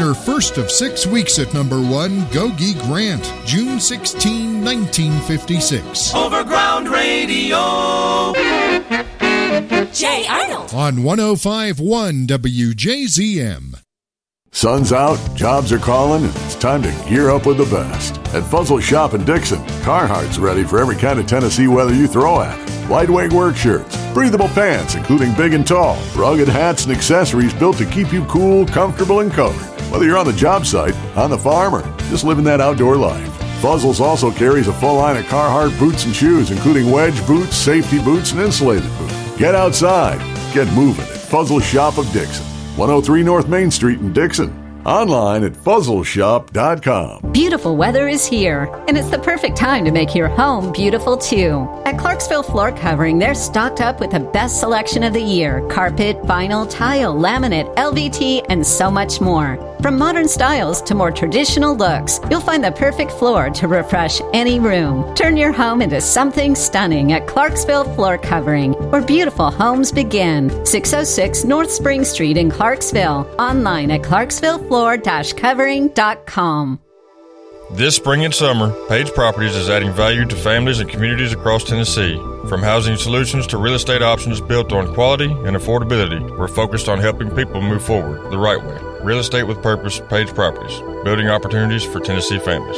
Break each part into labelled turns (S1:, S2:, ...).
S1: winner first of 6 weeks at number 1, Gogi Grant, June 16, 1956.
S2: Overground Radio.
S3: Jay Arnold.
S1: On 105.1 WJZM.
S4: Sun's out, jobs are calling, and it's time to gear up with the best. At Fuzzle Shop in Dixon, Carhartt's ready for every kind of Tennessee weather you throw at it. Lightweight work shirts, breathable pants, including big and tall, rugged hats and accessories built to keep you cool, comfortable, and covered. Whether you're on the job site, on the farm, or just living that outdoor life. Fuzzles also carries a full line of Carhartt boots and shoes, including wedge boots, safety boots, and insulated boots. Get outside, get moving at Fuzzle Shop of Dixon. 103 North Main Street in Dixon. Online at fuzzleshop.com.
S5: Beautiful weather is here, and it's the perfect time to make your home beautiful too. At Clarksville Floor Covering, they're stocked up with the best selection of the year: carpet, vinyl, tile, laminate, LVT, and so much more. From modern styles to more traditional looks, you'll find the perfect floor to refresh any room. Turn your home into something stunning at Clarksville Floor Covering, where beautiful homes begin. 606 North Spring Street in Clarksville. Online at clarksvillefloor-covering.com.
S6: This spring and summer, Page Properties is adding value to families and communities across Tennessee. From housing solutions to real estate options built on quality and affordability, we're focused on helping people move forward the right way. Real estate with purpose, Page Properties. Building opportunities for Tennessee families.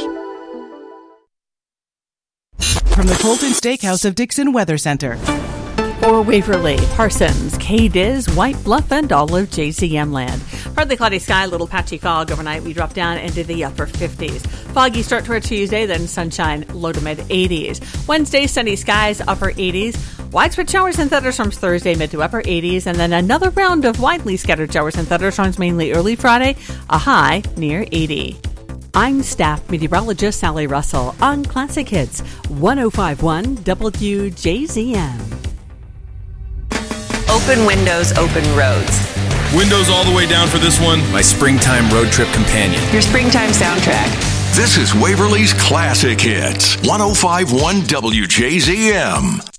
S7: From the Colton Steakhouse of Dixon Weather Center.
S8: For Waverly, Parsons, Cadiz, White Bluff, and all of JZM land. Partly cloudy sky, little patchy fog overnight. We drop down into the upper 50s. Foggy start to our Tuesday, then sunshine, low to mid 80s. Wednesday, sunny skies, upper 80s. Widespread showers and thunderstorms Thursday, mid to upper 80s. And then another round of widely scattered showers and thunderstorms mainly early Friday, a high near 80. I'm staff meteorologist Sally Russell on Classic Hits 105.1 WJZM.
S9: Open windows, open roads.
S10: Windows all the way down for this one.
S11: My springtime road trip companion.
S9: Your springtime soundtrack.
S12: This is Waverly's Classic Hits, 105.1 WJZM.